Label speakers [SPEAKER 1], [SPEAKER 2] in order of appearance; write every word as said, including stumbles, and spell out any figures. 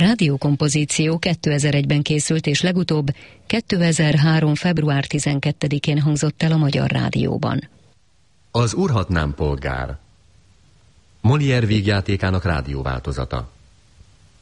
[SPEAKER 1] rádiókompozíció kétezer-egyben készült, és legutóbb kétezer-három. február tizenkettedikén hangzott el a Magyar Rádióban.
[SPEAKER 2] Az Urhatnám polgár. Molière vígjátékának rádióváltozata.